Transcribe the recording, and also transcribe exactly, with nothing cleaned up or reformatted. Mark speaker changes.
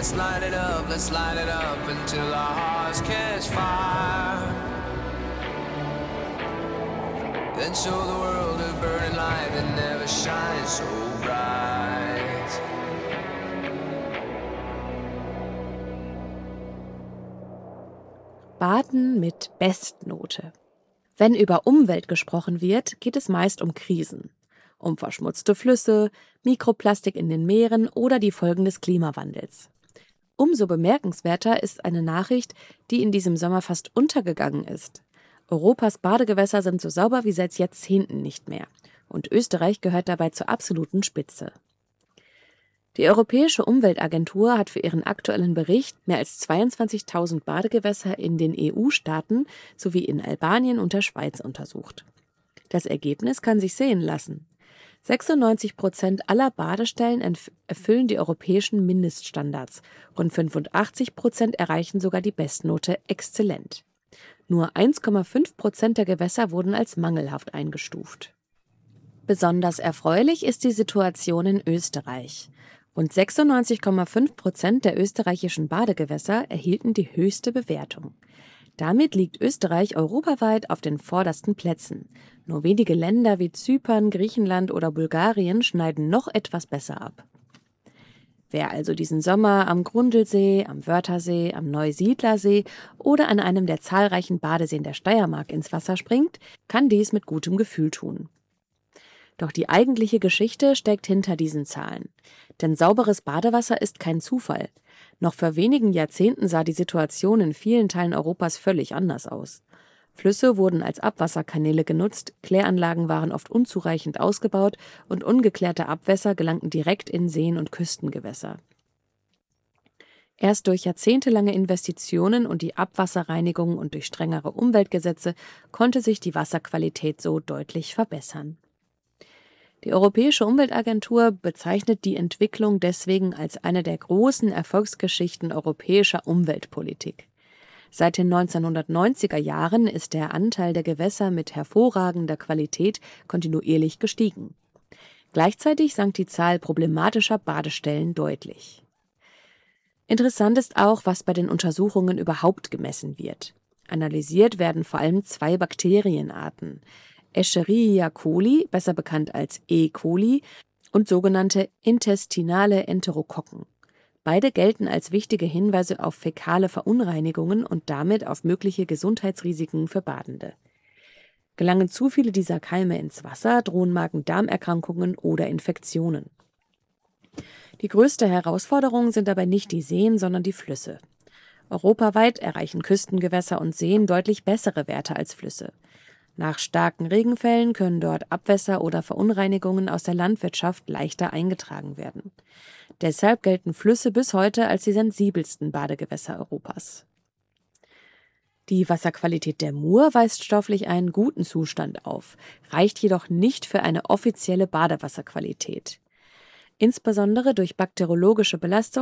Speaker 1: Let's light it up, let's light it up until our hearts catch fire. Then show the world a burning light that never shines so bright.
Speaker 2: Baden mit Bestnote. Wenn über Umwelt gesprochen wird, geht es meist um Krisen. Um verschmutzte Flüsse, Mikroplastik in den Meeren oder die Folgen des Klimawandels. Umso bemerkenswerter ist eine Nachricht, die in diesem Sommer fast untergegangen ist. Europas Badegewässer sind so sauber wie seit Jahrzehnten nicht mehr. Und Österreich gehört dabei zur absoluten Spitze. Die Europäische Umweltagentur hat für ihren aktuellen Bericht mehr als zweiundzwanzigtausend Badegewässer in den E U-Staaten sowie in Albanien und der Schweiz untersucht. Das Ergebnis kann sich sehen lassen. sechsundneunzig Prozent aller Badestellen erfüllen die europäischen Mindeststandards. Rund fünfundachtzig Prozent erreichen sogar die Bestnote exzellent. Nur eins Komma fünf Prozent der Gewässer wurden als mangelhaft eingestuft. Besonders erfreulich ist die Situation in Österreich. Rund sechsundneunzig Komma fünf Prozent der österreichischen Badegewässer erhielten die höchste Bewertung. Damit liegt Österreich europaweit auf den vordersten Plätzen. Nur wenige Länder wie Zypern, Griechenland oder Bulgarien schneiden noch etwas besser ab. Wer also diesen Sommer am Grundlsee, am Wörthersee, am Neusiedlersee oder an einem der zahlreichen Badeseen der Steiermark ins Wasser springt, kann dies mit gutem Gefühl tun. Doch die eigentliche Geschichte steckt hinter diesen Zahlen. Denn sauberes Badewasser ist kein Zufall. Noch vor wenigen Jahrzehnten sah die Situation in vielen Teilen Europas völlig anders aus. Flüsse wurden als Abwasserkanäle genutzt, Kläranlagen waren oft unzureichend ausgebaut und ungeklärte Abwässer gelangten direkt in Seen und Küstengewässer. Erst durch jahrzehntelange Investitionen und die Abwasserreinigung und durch strengere Umweltgesetze konnte sich die Wasserqualität so deutlich verbessern. Die Europäische Umweltagentur bezeichnet die Entwicklung deswegen als eine der großen Erfolgsgeschichten europäischer Umweltpolitik. Seit den neunzehnhundertneunziger Jahren ist der Anteil der Gewässer mit hervorragender Qualität kontinuierlich gestiegen. Gleichzeitig sank die Zahl problematischer Badestellen deutlich. Interessant ist auch, was bei den Untersuchungen überhaupt gemessen wird. Analysiert werden vor allem zwei Bakterienarten: Escherichia coli, besser bekannt als E. coli, und sogenannte intestinale Enterokokken. Beide gelten als wichtige Hinweise auf fäkale Verunreinigungen und damit auf mögliche Gesundheitsrisiken für Badende. Gelangen zu viele dieser Keime ins Wasser, drohen Magen-Darm-Erkrankungen oder Infektionen. Die größte Herausforderung sind dabei nicht die Seen, sondern die Flüsse. Europaweit erreichen Küstengewässer und Seen deutlich bessere Werte als Flüsse. Nach starken Regenfällen können dort Abwässer oder Verunreinigungen aus der Landwirtschaft leichter eingetragen werden. Deshalb gelten Flüsse bis heute als die sensibelsten Badegewässer Europas. Die Wasserqualität der Mur weist stofflich einen guten Zustand auf, reicht jedoch nicht für eine offizielle Badewasserqualität. Insbesondere durch bakteriologische Belastung